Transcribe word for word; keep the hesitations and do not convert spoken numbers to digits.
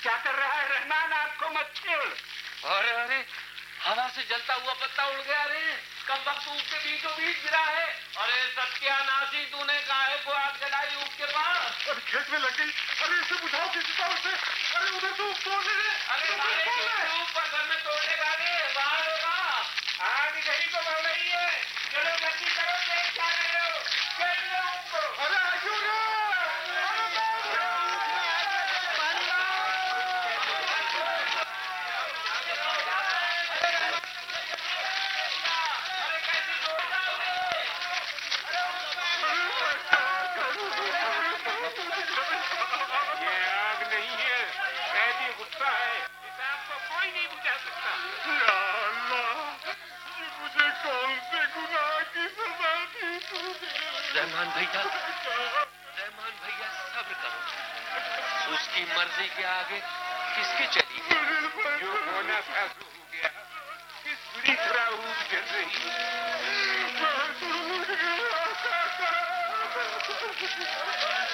क्या कर रहा है रहमान? आपको मत छेड़। अरे अरे हवा से जलता हुआ पत्ता उड़ गया रे। कम वक्त ऊख के बीचों बीच गिरा है। अरे सत्यानाशी, तूने काहे को आग जलाई ऊख के पास? अरे खेत में लग गई। अरे इसे बुझाओ किसी तरह से। अरे उधर तो ऊख तोड़ रहे हैं। अरे ऊपर घर में तोड़ने का बाहर होगा। आग यही तो बढ़ रही है। चलो जल्दी करो, देख क्या रहे हो? कैसे ऊपर? अरे आयु रे। रहमान भैया, रहमान भैया सब्र करो। उसकी मर्जी के आगे किसकी चली? जो होना था सो हो गया। किस बुरी तरह ऊँट गिर रही।